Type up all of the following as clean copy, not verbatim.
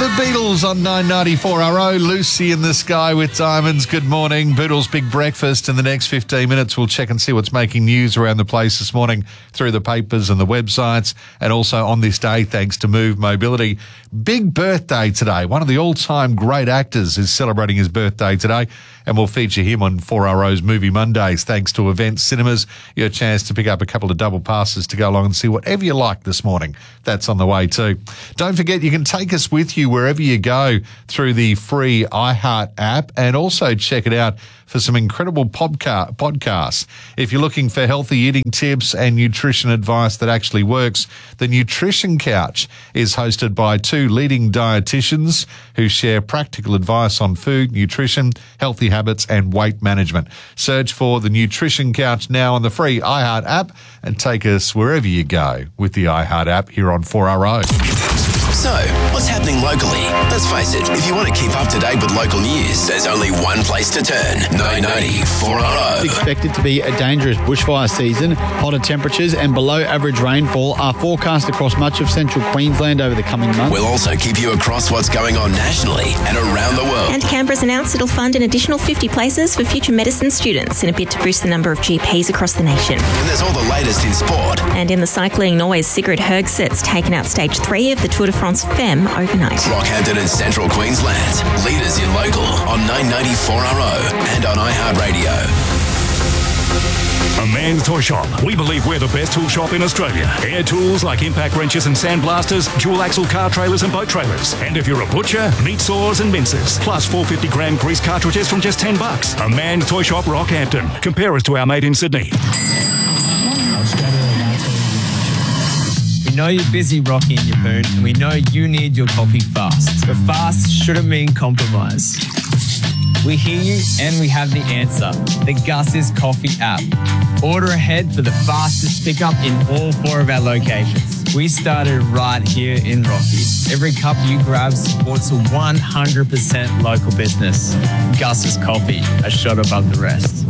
The Beatles on 994RO, Lucy in the Sky with Diamonds. Good morning. Boodle's Big Breakfast. In the next 15 minutes, we'll check and see what's making news around the place this morning through the papers and the websites, and also on this day, thanks to Move Mobility. Big birthday today. One of the all-time great actors is celebrating his birthday today, and we'll feature him on 4RO's Movie Mondays. Thanks to Event Cinemas, your chance to pick up a couple of double passes to go along and see whatever you like this morning. That's on the way too. Don't forget, you can take us with you wherever you go through the free iHeart app, and also check it out for some incredible podcasts. If you're looking for healthy eating tips and nutrition advice that actually works, the Nutrition Couch is hosted by two leading dietitians who share practical advice on food, nutrition, healthy habits and weight management. Search for the Nutrition Couch now on the free iHeart app and take us wherever you go with the iHeart app here on 4RO. So, what's happening locally? Let's face it, if you want to keep up to date with local news, there's only one place to turn. 990 4RO. It's expected to be a dangerous bushfire season. Hotter temperatures and below average rainfall are forecast across much of central Queensland over the coming months. We'll also keep you across what's going on nationally and around the world. And Canberra's announced it'll fund an additional 50 places for future medicine students in a bid to boost the number of GPs across the nation. And there's all the latest in sport. And in the cycling, Norway's Sigrid Hergset's taken out stage 3 of the Tour de France Femme overnight. Rockhampton and Central Queensland, leaders in local on 994RO and on iHeartRadio. A Man's Toy Shop. We believe we're the best tool shop in Australia. Air tools like impact wrenches and sandblasters, dual axle car trailers and boat trailers. And if you're a butcher, meat saws and mincers. Plus 450-gram grease cartridges from just $10. A Man's Toy Shop, Rockhampton. Compare us to our mate in Sydney. We know you're busy rocking your poon, and we know you need your coffee fast. But fast shouldn't mean compromise. We hear you, and we have the answer. The Gus's Coffee app. Order ahead for the fastest pickup in all 4 of our locations. We started right here in Rocky. Every cup you grab supports a 100% local business. Gus's Coffee, a shot above the rest.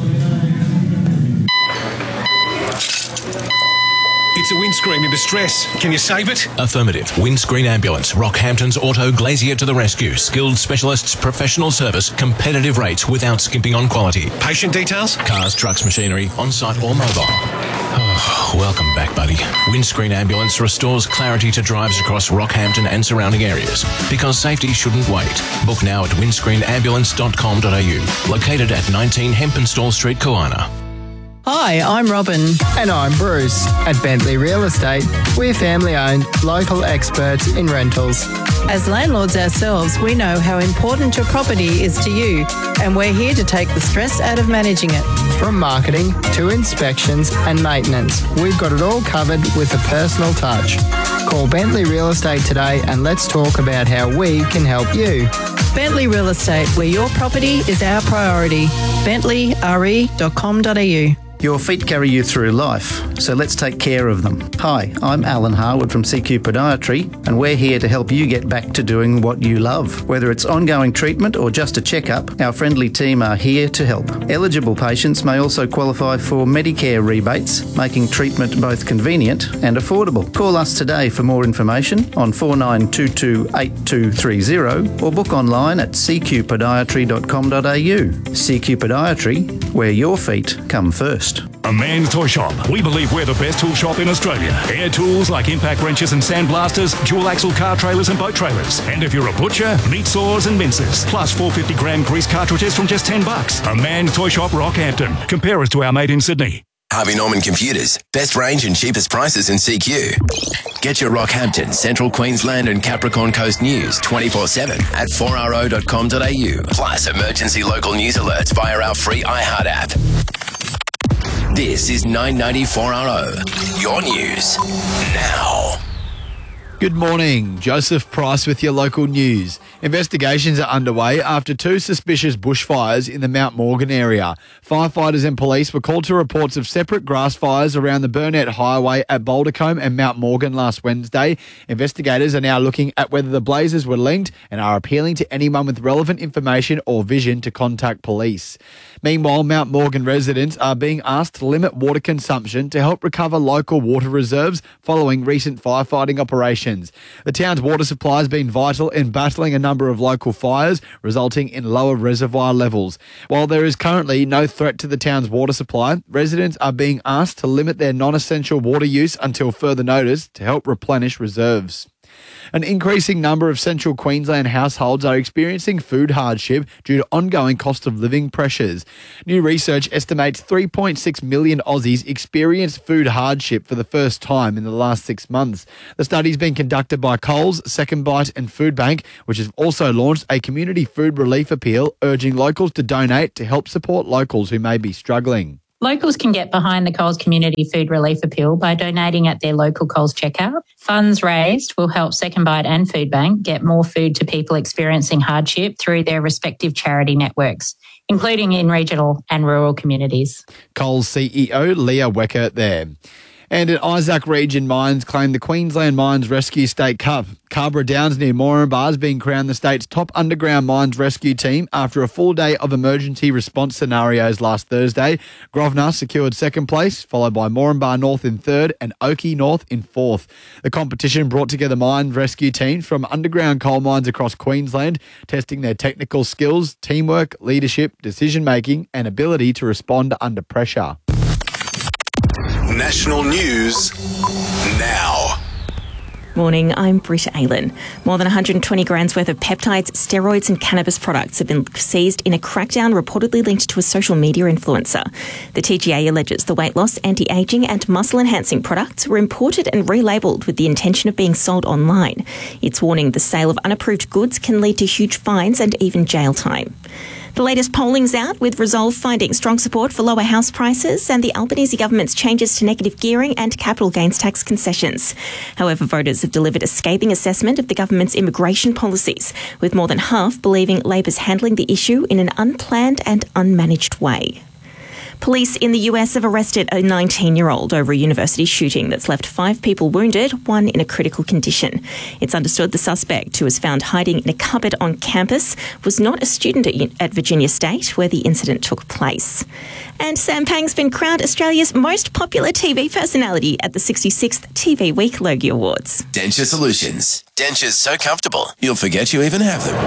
It's a windscreen in distress. Can you save it? Affirmative. Windscreen Ambulance. Rockhampton's Auto Glazier to the rescue. Skilled specialists, professional service, competitive rates without skimping on quality. Patient details? Cars, trucks, machinery, on-site or mobile. Oh, welcome back, buddy. Windscreen Ambulance restores clarity to drives across Rockhampton and surrounding areas. Because safety shouldn't wait. Book now at windscreenambulance.com.au. Located at 19 Hempenstall Street, Kawana. Hi, I'm Robin. And I'm Bruce. At Bentley Real Estate, we're family-owned, local experts in rentals. As landlords ourselves, we know how important your property is to you, and we're here to take the stress out of managing it. From marketing to inspections and maintenance, we've got it all covered with a personal touch. Call Bentley Real Estate today and let's talk about how we can help you. Bentley Real Estate, where your property is our priority. bentleyre.com.au. Your feet carry you through life, so let's take care of them. Hi, I'm Alan Harwood from CQ Podiatry, and we're here to help you get back to doing what you love. Whether it's ongoing treatment or just a checkup, our friendly team are here to help. Eligible patients may also qualify for Medicare rebates, making treatment both convenient and affordable. Call us today for more information on 49228230 or book online at cqpodiatry.com.au. CQ Podiatry, where your feet come first. A Man's Toy Shop. We believe we're the best tool shop in Australia. Air tools like impact wrenches and sandblasters, dual axle car trailers and boat trailers. And if you're a butcher, meat saws and mincers. Plus 450-gram grease cartridges from just $10. A Man's Toy Shop, Rockhampton. Compare us to our mate in Sydney. Harvey Norman Computers. Best range and cheapest prices in CQ. Get your Rockhampton, Central Queensland and Capricorn Coast news 24/7 at 4ro.com.au. Plus emergency local news alerts via our free iHeart app. This is 994RO. Your news now. Good morning. Joseph Price with your local news. Investigations are underway after 2 suspicious bushfires in the Mount Morgan area. Firefighters and police were called to reports of separate grass fires around the Burnett Highway at Bouldercombe and Mount Morgan last Wednesday. Investigators are now looking at whether the blazes were linked and are appealing to anyone with relevant information or vision to contact police. Meanwhile, Mount Morgan residents are being asked to limit water consumption to help recover local water reserves following recent firefighting operations. weekends. The town's water supply has been vital in battling a number of local fires, resulting in lower reservoir levels. While there is currently no threat to the town's water supply, residents are being asked to limit their non-essential water use until further notice to help replenish reserves. An increasing number of central Queensland households are experiencing food hardship due to ongoing cost of living pressures. New research estimates 3.6 million Aussies experienced food hardship for the first time in the last 6 months. The study's been conducted by Coles, Second Bite and Foodbank, which has also launched a community food relief appeal urging locals to donate to help support locals who may be struggling. Locals can get behind the Coles Community Food Relief Appeal by donating at their local Coles checkout. Funds raised will help Second Bite and Foodbank get more food to people experiencing hardship through their respective charity networks, including in regional and rural communities. Coles CEO Leah Wecker there. And an Isaac Region Mines claimed the Queensland Mines Rescue State Cup. Carbra Downs near Moranbah has been crowned the state's top underground mines rescue team after a full day of emergency response scenarios last Thursday. Grosvenor secured second place, followed by Moranbah North in third and Oakey North in fourth. The competition brought together mines rescue teams from underground coal mines across Queensland, testing their technical skills, teamwork, leadership, decision-making and ability to respond under pressure. National news now. Morning, I'm Britta Aylan. More than 120 grams worth of peptides, steroids and cannabis products have been seized in a crackdown reportedly linked to a social media influencer. The TGA alleges the weight loss, anti-aging and muscle-enhancing products were imported and relabelled with the intention of being sold online. It's warning the sale of unapproved goods can lead to huge fines and even jail time. The latest polling's out, with Resolve finding strong support for lower house prices and the Albanese government's changes to negative gearing and capital gains tax concessions. However, voters have delivered a scathing assessment of the government's immigration policies, with more than half believing Labor's handling the issue in an unplanned and unmanaged way. Police in the US have arrested a 19-year-old over a university shooting that's left 5 people wounded, 1 in a critical condition. It's understood the suspect, who was found hiding in a cupboard on campus, was not a student at Virginia State, where the incident took place. And Sam Pang's been crowned Australia's most popular TV personality at the 66th TV Week Logie Awards. Denture Solutions. Dentures so comfortable, you'll forget you even have them.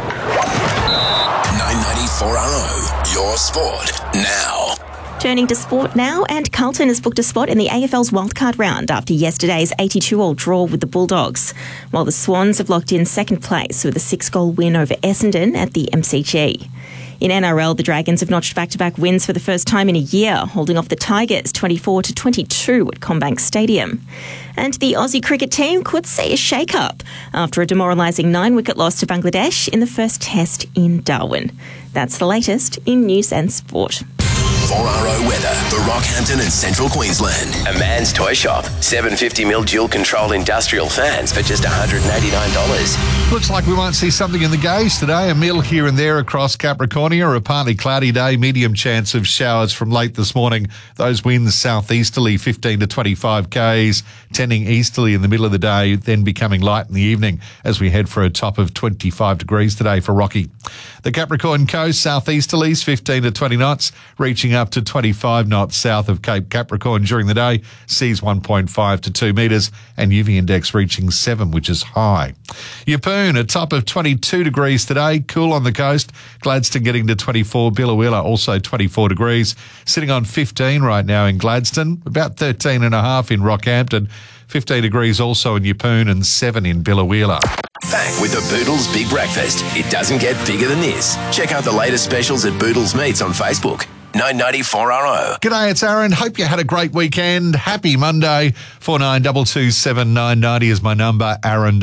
994RO, your sport now. Turning to sport now, and Carlton has booked a spot in the AFL's wildcard round after yesterday's 82-all draw with the Bulldogs, while the Swans have locked in second place with a 6-goal win over Essendon at the MCG. In NRL, the Dragons have notched back-to-back wins for the first time in a year, holding off the Tigers 24-22 at CommBank Stadium. And the Aussie cricket team could see a shake-up after a demoralising 9-wicket loss to Bangladesh in the first test in Darwin. That's the latest in news and sport. 4RO weather for Rockhampton and Central Queensland. A man's toy shop. 750mm dual control industrial fans for just $189. Looks like we might see something in the gaze today. A mill here and there across Capricornia. A partly cloudy day. Medium chance of showers from late this morning. Those winds southeasterly 15 to 25 k's, tending easterly in the middle of the day, then becoming light in the evening as we head for a top of 25 degrees today for Rocky. The Capricorn coast, southeasterlies 15 to 20 knots, reaching up to 25 knots south of Cape Capricorn during the day, seas 1.5 to 2 metres, and UV index reaching 7, which is high. Yeppoon, a top of 22 degrees today, cool on the coast. Gladstone getting to 24, Billawilla also 24 degrees, sitting on 15 right now in Gladstone, about 13.5 in Rockhampton, 15 degrees also in Yeppoon and 7 in Billawilla. Back with the Boodles Big Breakfast. It doesn't get bigger than this. Check out the latest specials at Boodles Meats on Facebook. 994RO. G'day, it's Aaron. Hope you had a great weekend. Happy Monday. 49227990 is my number.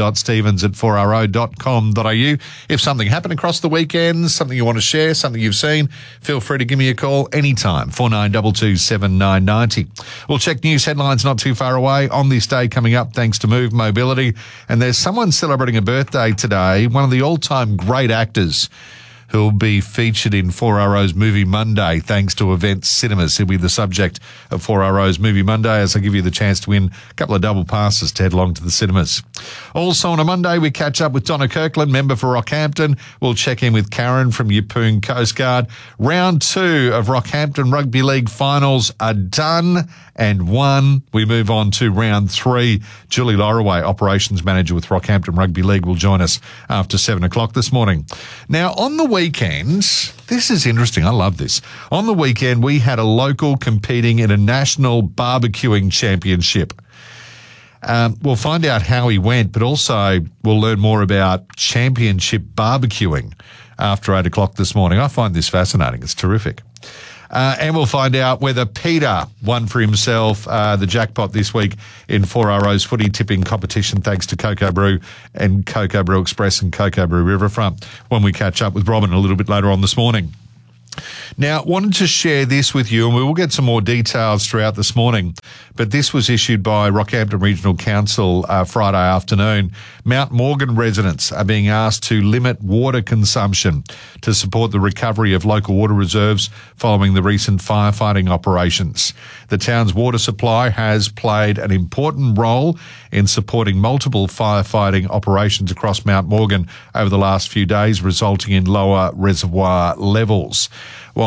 aaron.stevens@4ro.com.au. If something happened across the weekend, something you want to share, something you've seen, feel free to give me a call anytime. 49227990. We'll check news headlines not too far away on this day coming up thanks to Move Mobility. And there's someone celebrating a birthday today, one of the all-time great actors who'll be featured in 4RO's Movie Monday thanks to Event Cinemas. He'll be the subject of 4RO's Movie Monday as I give you the chance to win a couple of double passes to head along to the cinemas. Also on a Monday, we catch up with Donna Kirkland, member for Rockhampton. We'll check in with Karen from Yeppoon Coast Guard. Round 2 of Rockhampton Rugby League finals are done and won. We move on to round 3. Julie Loraway, Operations Manager with Rockhampton Rugby League, will join us after 7 o'clock this morning. Now, on the weekend, this is interesting. I love this. On the weekend, we had a local competing in a national barbecuing championship. We'll find out how he went, but also we'll learn more about championship barbecuing after 8 o'clock this morning. I find this fascinating. It's terrific. And we'll find out whether Peter won for himself the jackpot this week in 4RO's footy tipping competition thanks to Cocoa Brew and Cocoa Brew Express and Cocoa Brew Riverfront when we catch up with Robin a little bit later on this morning. Now, wanted to share this with you, and we will get some more details throughout this morning, but this was issued by Rockhampton Regional Council Friday afternoon. Mount Morgan residents are being asked to limit water consumption to support the recovery of local water reserves following the recent firefighting operations. The town's water supply has played an important role in supporting multiple firefighting operations across Mount Morgan over the last few days, resulting in lower reservoir levels. While